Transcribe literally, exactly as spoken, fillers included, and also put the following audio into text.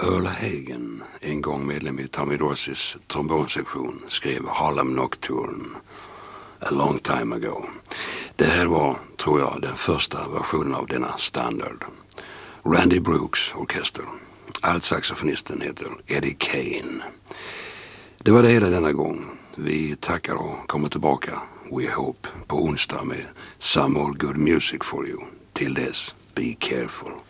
Earl Hagen, en gång medlem i Tommy Dorseys trombonsektion, skrev Harlem Nocturne a long time ago. Det här var, tror jag, den första versionen av denna standard. Randy Brooks orkester. Altsaxofonisten heter Eddie Kane. Det var det hela denna gång. Vi tackar och kommer tillbaka, we hope, på onsdag med Some Old Good Music for You. Till dess, be careful.